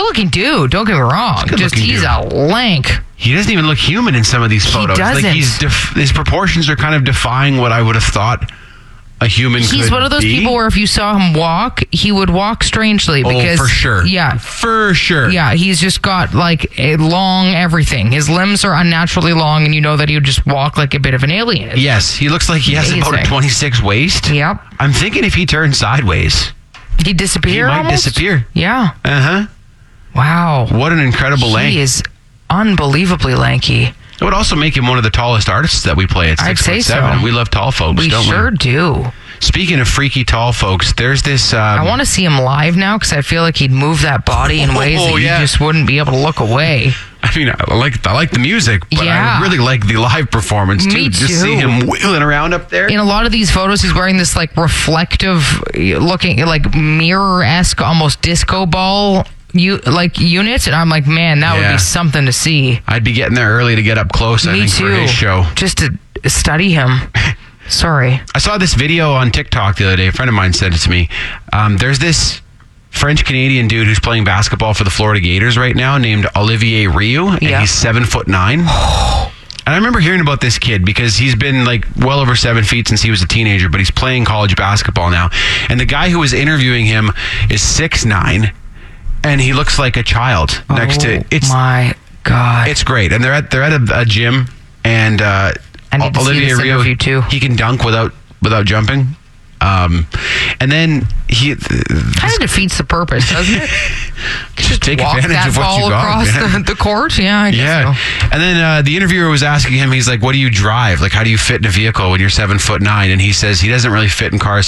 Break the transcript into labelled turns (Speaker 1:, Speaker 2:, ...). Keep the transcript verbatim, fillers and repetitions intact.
Speaker 1: good-looking dude. Don't get me wrong. Just he's dude. a lank.
Speaker 2: He doesn't even look human in some of these photos.
Speaker 1: He doesn't.
Speaker 2: Like he's def- his proportions are kind of defying what I would have thought a human
Speaker 1: He's
Speaker 2: could
Speaker 1: He's one of those
Speaker 2: be.
Speaker 1: people where if you saw him walk, he would walk strangely. Because,
Speaker 2: oh, for sure.
Speaker 1: Yeah.
Speaker 2: For sure.
Speaker 1: Yeah, he's just got like a long everything. His limbs are unnaturally long, and you know that he would just walk like a bit of an alien.
Speaker 2: Yes, he looks like he has
Speaker 1: Amazing.
Speaker 2: about a twenty-six waist.
Speaker 1: Yep.
Speaker 2: I'm thinking if he turned sideways,
Speaker 1: he'd disappear.
Speaker 2: He might
Speaker 1: almost?
Speaker 2: disappear.
Speaker 1: Yeah.
Speaker 2: Uh huh.
Speaker 1: Wow.
Speaker 2: What an incredible
Speaker 1: he
Speaker 2: length.
Speaker 1: He is unbelievably lanky.
Speaker 2: It would also make him one of the tallest artists that we play at six
Speaker 1: I'd say
Speaker 2: foot seven.
Speaker 1: so.
Speaker 2: We love tall folks,
Speaker 1: we
Speaker 2: don't
Speaker 1: sure
Speaker 2: we?
Speaker 1: do.
Speaker 2: Speaking of freaky tall folks, there's this... Um,
Speaker 1: I want to see him live now because I feel like he'd move that body in ways
Speaker 2: oh,
Speaker 1: that
Speaker 2: yeah.
Speaker 1: you just wouldn't be able to look away.
Speaker 2: I mean, I like I like the music, but
Speaker 1: yeah.
Speaker 2: I really like the live performance, too.
Speaker 1: Me
Speaker 2: Just
Speaker 1: too.
Speaker 2: see him wheeling around up there.
Speaker 1: In a lot of these photos, he's wearing this like reflective looking, like mirror-esque, almost disco ball you like units, and I'm like, man, that
Speaker 2: Yeah.
Speaker 1: would be something to see.
Speaker 2: I'd be getting there early to get up close, I
Speaker 1: Me
Speaker 2: think,
Speaker 1: too.
Speaker 2: for his show.
Speaker 1: Just to study him. Sorry.
Speaker 2: I saw this video on TikTok the other day. A friend of mine sent it to me. Um, there's this French-Canadian dude who's playing basketball for the Florida Gators right now named Olivier Rioux, and
Speaker 1: Yeah.
Speaker 2: he's seven foot nine. And I remember hearing about this kid because he's been like well over seven feet since he was a teenager, but he's playing college basketball now. And the guy who was interviewing him is six nine, and he looks like a child next
Speaker 1: oh,
Speaker 2: to it's
Speaker 1: my God.
Speaker 2: It's great, and they're at they're at a, a gym, and uh,
Speaker 1: I need to see
Speaker 2: Olivier
Speaker 1: this
Speaker 2: Rioux,
Speaker 1: interview too.
Speaker 2: he can dunk without without jumping. Um, and then he
Speaker 1: kind of defeats the purpose, doesn't it?
Speaker 2: Just take
Speaker 1: walk
Speaker 2: advantage
Speaker 1: that
Speaker 2: of what
Speaker 1: ball
Speaker 2: you got.
Speaker 1: across
Speaker 2: Yeah.
Speaker 1: the, the court. Yeah, I guess
Speaker 2: yeah.
Speaker 1: so.
Speaker 2: And then uh, the interviewer was asking him, he's like, "What do you drive? Like, how do you fit in a vehicle when you're seven foot nine?" And he says he doesn't really fit in cars.